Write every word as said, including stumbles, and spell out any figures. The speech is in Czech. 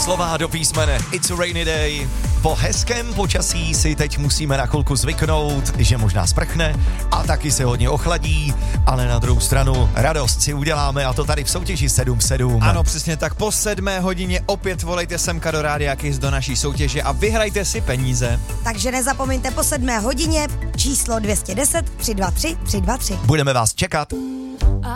slova do písmene It's a rainy day. Po hezkém počasí si teď musíme na chvilku zvyknout, že možná sprchne a taky se hodně ochladí, ale na druhou stranu radost si uděláme a to tady v soutěži sedm sedm. Ano, přesně tak. Po sedmé hodině opět volejte semka do Rádia Kiss do naší soutěže a vyhrajte si peníze. Takže nezapomeňte po sedmé hodině číslo dvě stě deset tři dva tři tři dva tři. Budeme vás čekat.